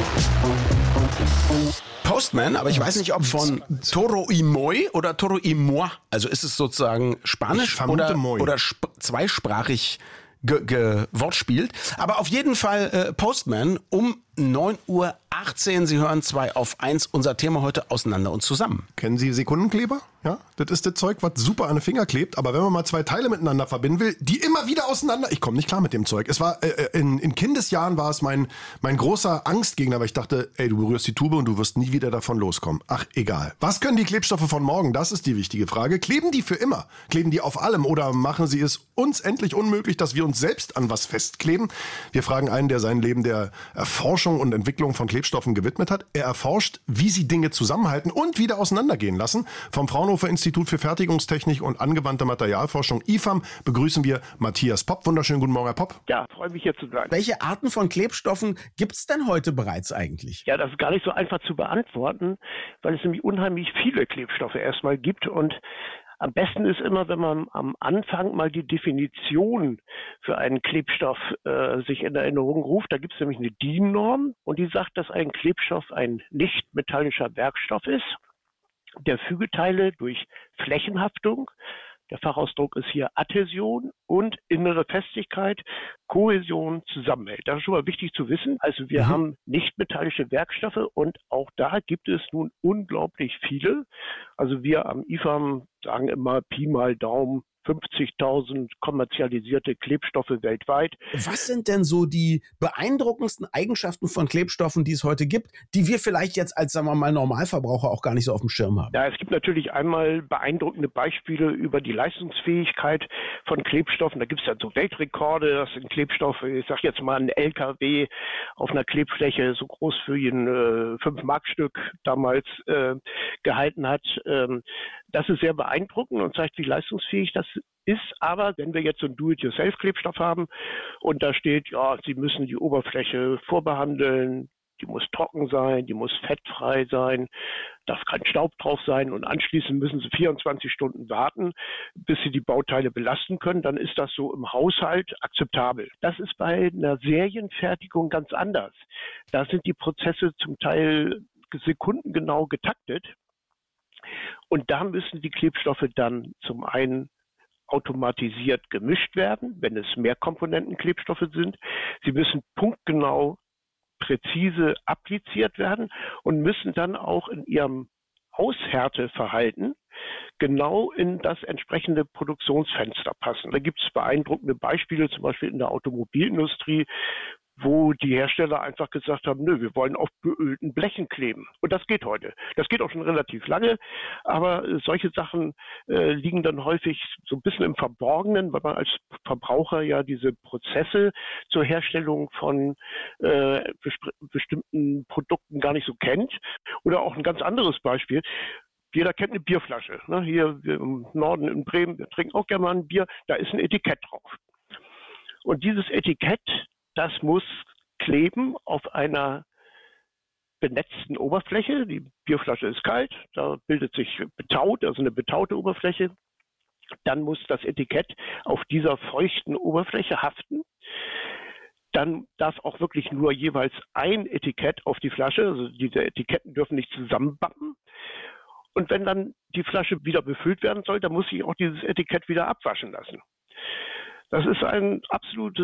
Postman, aber ich weiß nicht, ob von Toro y Moi oder Toro y Moi. Also ist es sozusagen Spanisch oder zweisprachig Wortspielt. Aber auf jeden Fall Postman um 9:18 Uhr. Sie hören 2 auf 1. Unser Thema heute: Auseinander und zusammen. Kennen Sie Sekundenkleber? Ja, das ist das Zeug, was super an den Finger klebt. Aber wenn man mal 2 Teile miteinander verbinden will, die immer wieder auseinander. Ich komme nicht klar mit dem Zeug. Es war in Kindesjahren war es mein großer Angstgegner, weil ich dachte, ey, du berührst die Tube und du wirst nie wieder davon loskommen. Ach, egal. Was können die Klebstoffe von morgen? Das ist die wichtige Frage. Kleben die für immer? Kleben die auf allem oder machen sie es uns endlich unmöglich, dass wir uns selbst an was festkleben? Wir fragen einen, der sein Leben der Erforschung und Entwicklung von Klebstoffen gewidmet hat. Er erforscht, wie sie Dinge zusammenhalten und wieder auseinandergehen lassen. Vom Fraunhofer Institut für Fertigungstechnik und angewandte Materialforschung IFAM begrüßen wir Matthias Popp. Wunderschönen guten Morgen, Herr Popp. Ja, freue mich hier zu sein. Welche Arten von Klebstoffen gibt es denn heute bereits eigentlich? Ja, das ist gar nicht so einfach zu beantworten, weil es nämlich unheimlich viele Klebstoffe erstmal gibt und am besten ist immer, wenn man am Anfang mal die Definition für einen Klebstoff sich in Erinnerung ruft. Da gibt es nämlich eine DIN-Norm und die sagt, dass ein Klebstoff ein nicht metallischer Werkstoff ist, der Fügeteile durch Flächenhaftung, der Fachausdruck ist hier Adhäsion und innere Festigkeit, Kohäsion zusammenhält. Das ist schon mal wichtig zu wissen. Also wir haben nicht metallische Werkstoffe und auch da gibt es nun unglaublich viele. Also wir am IFAM sagen immer Pi mal Daumen 50.000 kommerzialisierte Klebstoffe weltweit. Was sind denn so die beeindruckendsten Eigenschaften von Klebstoffen, die es heute gibt, die wir vielleicht jetzt als, sagen wir mal, Normalverbraucher auch gar nicht so auf dem Schirm haben? Ja, es gibt natürlich einmal beeindruckende Beispiele über die Leistungsfähigkeit von Klebstoffen. Da gibt es ja so Weltrekorde, das sind Klebstoffe, ich sage jetzt mal ein LKW auf einer Klebfläche so groß wie ein 5-Mark-Stück damals gehalten hat. Das ist sehr beeindruckend und zeigt, wie leistungsfähig das ist. Aber wenn wir jetzt so einen Do-it-yourself-Klebstoff haben und da steht, ja, Sie müssen die Oberfläche vorbehandeln, die muss trocken sein, die muss fettfrei sein, darf kein Staub drauf sein und anschließend müssen Sie 24 Stunden warten, bis Sie die Bauteile belasten können, dann ist das so im Haushalt akzeptabel. Das ist bei einer Serienfertigung ganz anders. Da sind die Prozesse zum Teil sekundengenau getaktet. Und da müssen die Klebstoffe dann zum einen automatisiert gemischt werden, wenn es Mehrkomponentenklebstoffe sind. Sie müssen punktgenau, präzise appliziert werden und müssen dann auch in ihrem Aushärteverhalten genau in das entsprechende Produktionsfenster passen. Da gibt es beeindruckende Beispiele, zum Beispiel in der Automobilindustrie, wo die Hersteller einfach gesagt haben, nö, wir wollen auf beölten Blechen kleben. Und das geht heute. Das geht auch schon relativ lange, aber solche Sachen liegen dann häufig so ein bisschen im Verborgenen, weil man als Verbraucher ja diese Prozesse zur Herstellung von bestimmten Produkten gar nicht so kennt. Oder auch ein ganz anderes Beispiel. Jeder kennt eine Bierflasche. Ne? Hier im Norden in Bremen, wir trinken auch gerne mal ein Bier, da ist ein Etikett drauf. Und dieses Etikett, das muss kleben auf einer benetzten Oberfläche. Die Bierflasche ist kalt, da bildet sich betaut, also eine betaute Oberfläche. Dann muss das Etikett auf dieser feuchten Oberfläche haften. Dann darf auch wirklich nur jeweils ein Etikett auf die Flasche, also diese Etiketten dürfen nicht zusammenbappen. Und wenn dann die Flasche wieder befüllt werden soll, dann muss ich auch dieses Etikett wieder abwaschen lassen. Das ist eine absolute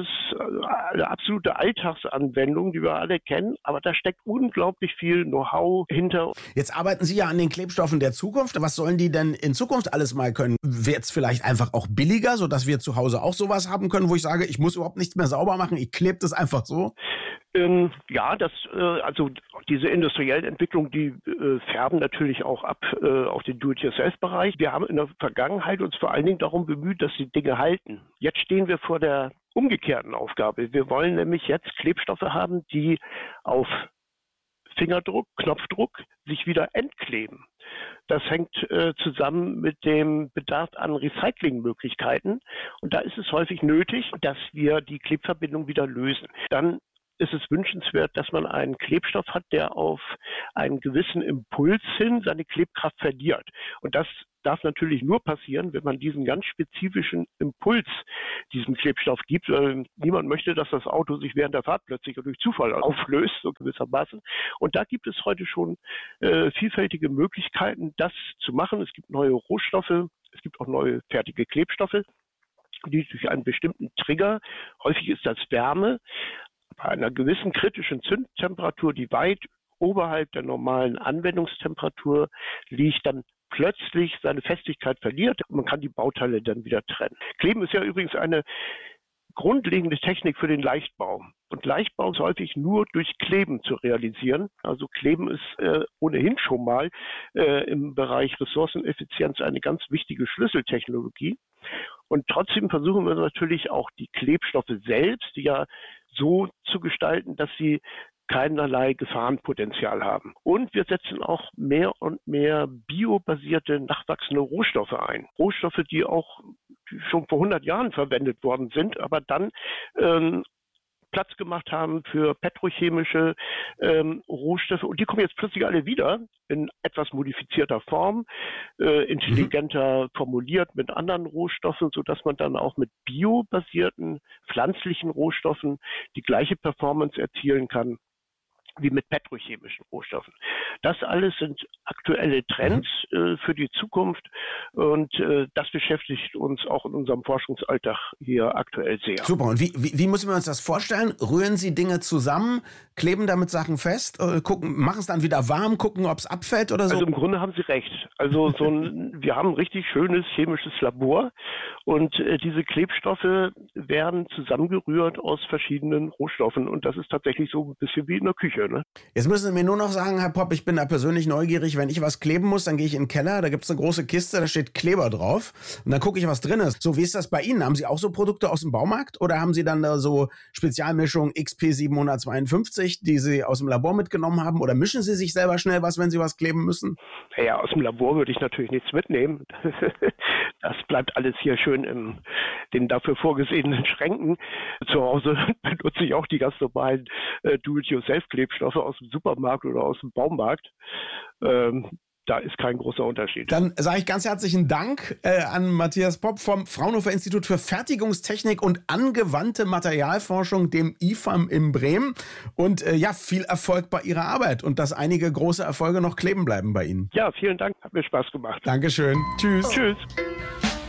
Alltagsanwendung, die wir alle kennen, aber da steckt unglaublich viel Know-how hinter. Jetzt arbeiten Sie ja an den Klebstoffen der Zukunft. Was sollen die denn in Zukunft alles mal können? Wird es vielleicht einfach auch billiger, sodass wir zu Hause auch sowas haben können, wo ich sage, ich muss überhaupt nichts mehr sauber machen, ich klebe das einfach so? Ja, also diese industriellen Entwicklungen, die färben natürlich auch ab auf den Do-it-yourself-Bereich. Wir haben in der Vergangenheit uns vor allen Dingen darum bemüht, dass die Dinge halten. Jetzt stehen wir vor der umgekehrten Aufgabe. Wir wollen nämlich jetzt Klebstoffe haben, die auf Fingerdruck, Knopfdruck sich wieder entkleben. Das hängt zusammen mit dem Bedarf an Recyclingmöglichkeiten. Und da ist es häufig nötig, dass wir die Klebverbindung wieder lösen. Dann ist es wünschenswert, dass man einen Klebstoff hat, der auf einen gewissen Impuls hin seine Klebkraft verliert. Und das darf natürlich nur passieren, wenn man diesen ganz spezifischen Impuls diesem Klebstoff gibt. Niemand möchte, dass das Auto sich während der Fahrt plötzlich durch Zufall auflöst, so gewissermaßen. Und da gibt es heute schon vielfältige Möglichkeiten, das zu machen. Es gibt neue Rohstoffe, es gibt auch neue fertige Klebstoffe, die durch einen bestimmten Trigger, häufig ist das Wärme, bei einer gewissen kritischen Zündtemperatur, die weit oberhalb der normalen Anwendungstemperatur liegt, dann plötzlich seine Festigkeit verliert. Man kann die Bauteile dann wieder trennen. Kleben ist ja übrigens eine grundlegende Technik für den Leichtbau. Und Leichtbau ist häufig nur durch Kleben zu realisieren. Also Kleben ist ohnehin schon mal im Bereich Ressourceneffizienz eine ganz wichtige Schlüsseltechnologie. Und trotzdem versuchen wir natürlich auch die Klebstoffe selbst, die ja so zu gestalten, dass sie keinerlei Gefahrenpotenzial haben. Und wir setzen auch mehr und mehr biobasierte, nachwachsende Rohstoffe ein. Rohstoffe, die auch schon vor 100 Jahren verwendet worden sind, aber dann Platz gemacht haben für petrochemische Rohstoffe. Und die kommen jetzt plötzlich alle wieder in etwas modifizierter Form, intelligenter formuliert mit anderen Rohstoffen, sodass man dann auch mit biobasierten pflanzlichen Rohstoffen die gleiche Performance erzielen kann wie mit petrochemischen Rohstoffen. Das alles sind aktuelle Trends für die Zukunft und das beschäftigt uns auch in unserem Forschungsalltag hier aktuell sehr. Super. Und wie müssen wir uns das vorstellen? Rühren Sie Dinge zusammen, kleben damit Sachen fest, machen es dann wieder warm, gucken, ob es abfällt oder so? Also im Grunde haben Sie recht. Also wir haben ein richtig schönes chemisches Labor und diese Klebstoffe werden zusammengerührt aus verschiedenen Rohstoffen und das ist tatsächlich so ein bisschen wie in der Küche. Ne? Jetzt müssen Sie mir nur noch sagen, Herr Popp, ich bin da persönlich neugierig. Wenn ich was kleben muss, dann gehe ich in den Keller, da gibt es eine große Kiste, da steht Kleber drauf und dann gucke ich, was drin ist. So, wie ist das bei Ihnen? Haben Sie auch so Produkte aus dem Baumarkt oder haben Sie dann da so Spezialmischung XP 752, die Sie aus dem Labor mitgenommen haben oder mischen Sie sich selber schnell was, wenn Sie was kleben müssen? Ja, aus dem Labor würde ich natürlich nichts mitnehmen. Das bleibt alles hier schön in den dafür vorgesehenen Schränken. Zu Hause benutze ich auch die ganz normalen Do-it-yourself-Klebstoffe aus dem Supermarkt oder aus dem Baumarkt. Da ist kein großer Unterschied. Dann sage ich ganz herzlichen Dank an Matthias Popp vom Fraunhofer Institut für Fertigungstechnik und angewandte Materialforschung, dem IFAM in Bremen. Und viel Erfolg bei Ihrer Arbeit und dass einige große Erfolge noch kleben bleiben bei Ihnen. Ja, vielen Dank. Hat mir Spaß gemacht. Dankeschön. Tschüss. Tschüss.